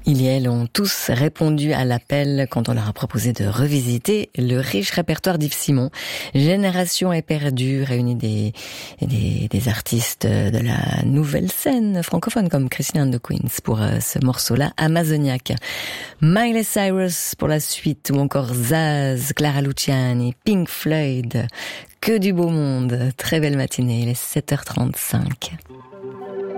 Ils et elles ont tous répondu à l'appel quand on leur a proposé de revisiter le riche répertoire d'Yves Simon. Génération éperdue réunit des artistes de la nouvelle scène francophone comme Christine and the Queens pour ce morceau-là, Amazoniaque. Miley Cyrus pour la suite ou encore Zaz, Clara Luciani, Pink Floyd. Que du beau monde. Très belle matinée, il est 7h35.